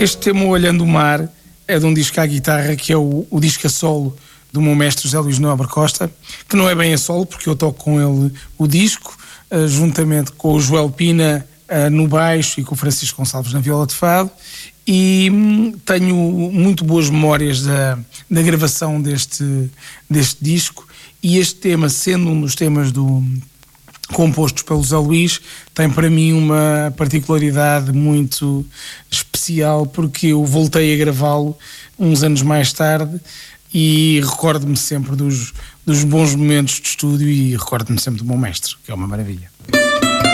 Este tema, Olhando o Mar, é de um disco à guitarra, que é o disco a solo do meu mestre José Luís Nobre Costa, que não é bem a solo, porque eu toco com ele o disco, juntamente com o Joel Pina no baixo e com o Francisco Gonçalves na viola de fado, e tenho muito boas memórias da gravação deste disco, e este tema, sendo um dos temas compostos pelo José Luís, tem para mim uma particularidade muito especial, porque eu voltei a gravá-lo uns anos mais tarde e recordo-me sempre dos bons momentos de estúdio, e recordo-me sempre do meu mestre, que é uma maravilha.